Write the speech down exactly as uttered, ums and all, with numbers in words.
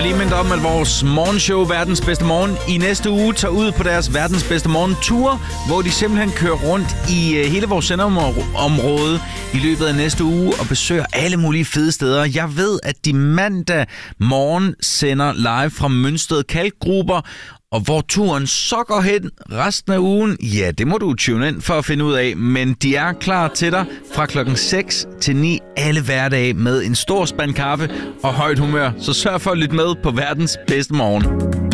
lige minde om, at vores morgenshow, Verdens Bedste Morgen, i næste uge tager ud på deres Verdens Bedste Morgen-tour, hvor de simpelthen kører rundt i hele vores sendeområde i løbet af næste uge og besøger alle mulige fede steder. Jeg ved, at de mandag morgen sender live fra Mønsted Kalkgruber, og hvor turen så går hen resten af ugen, ja, det må du tune ind for at finde ud af. Men de er klar til dig fra klokken seks til ni alle hverdage med en stor spand kaffe og højt humør. Så sørg for at lytte med på Verdens Bedste Morgen.